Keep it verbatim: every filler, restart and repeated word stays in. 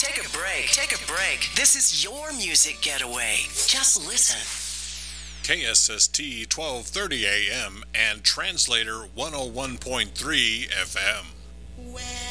Take a break. Take a break. This is your music getaway. Just listen. K S S T twelve thirty A M and Translator one oh one point three F M.